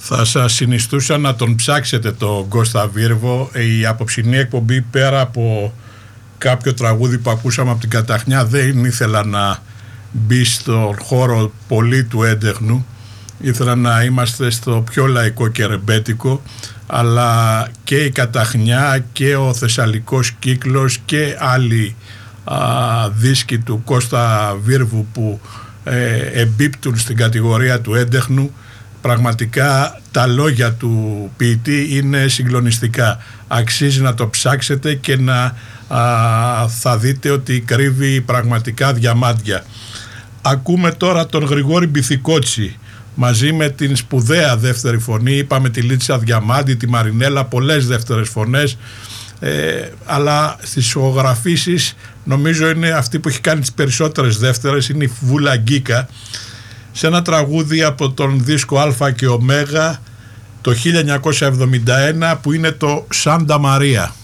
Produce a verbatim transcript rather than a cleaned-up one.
Θα σας συνιστούσα να τον ψάξετε τον Κώστα Βίρβο. Η απόψινή εκπομπή, πέρα από κάποιο τραγούδι που ακούσαμε από την Καταχνιά, δεν ήθελα να μπει στον χώρο πολύ του έντεχνου. Ήθελα να είμαστε στο πιο λαϊκό και ρεμπέτικο, αλλά και η Καταχνιά και ο Θεσσαλικός Κύκλος και άλλοι α, δίσκοι του Κώστα Βίρβου που ε, εμπίπτουν στην κατηγορία του έντεχνου. Πραγματικά τα λόγια του ποιητή είναι συγκλονιστικά. Αξίζει να το ψάξετε και να α, θα δείτε ότι κρύβει πραγματικά διαμάντια. Ακούμε τώρα τον Γρηγόρη Μπιθικότσι μαζί με την σπουδαία δεύτερη φωνή. Είπαμε τη Λίτσα Διαμάντη, τη Μαρινέλα, πολλές δεύτερες φωνές, ε, αλλά στις ηχογραφήσεις νομίζω είναι αυτή που έχει κάνει τις περισσότερες δεύτερες, είναι η Βούλα Γκίκα, σε ένα τραγούδι από τον δίσκο Α και Ω το χίλια εννιακόσια εβδομήντα ένα που είναι το Σάντα Μαρία.